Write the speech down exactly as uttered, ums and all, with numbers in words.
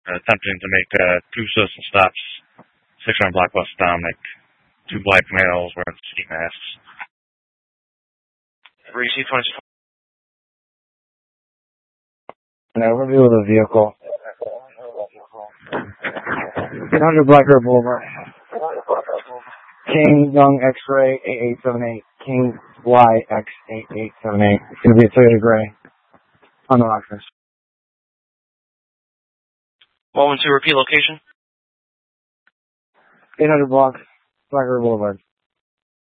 attempting to make uh, two citizen stops, six hundred block West Dominic. Two black males wearing ski masks. Receive twenty. An overview of the vehicle. eight hundred Blackbird Boulevard. King Young X-Ray eight eight seven eight. King Y X eight eight seven eight. It's going to be a Toyota Gray. On the Rockers. one one two, repeat location. eight hundred block, Blackbird Boulevard.